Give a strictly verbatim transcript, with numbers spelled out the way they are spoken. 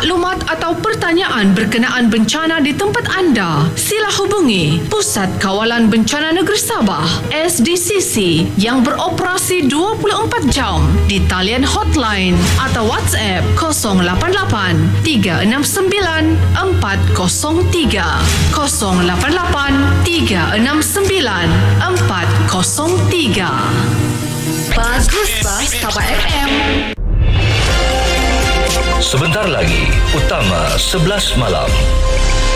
maklumat atau pertanyaan berkenaan bencana di tempat anda, sila hubungi Pusat Kawalan Bencana Negeri Sabah S D C C yang beroperasi dua puluh empat jam di talian hotline atau WhatsApp kosong lapan lapan tiga enam sembilan empat kosong tiga kosong lapan lapan tiga enam sembilan empat kosong tiga. Bagus bah Sabah F M. Sebentar lagi, Utama sebelas malam.